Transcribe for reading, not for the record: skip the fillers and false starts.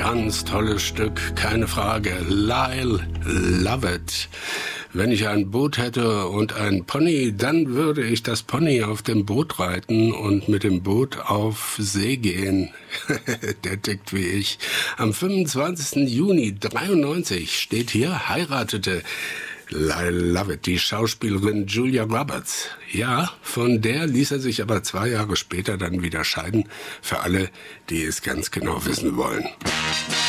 Ganz tolles Stück, keine Frage. Lyle Lovett. Wenn ich ein Boot hätte und ein Pony, dann würde ich das Pony auf dem Boot reiten und mit dem Boot auf See gehen. Der tickt wie ich. Am 25. Juni 93 steht hier, heiratete Lyle Lovett, die Schauspielerin Julia Roberts. Ja, von der ließ er sich aber 2 Jahre später dann wieder scheiden. Für alle, die es ganz genau wissen wollen.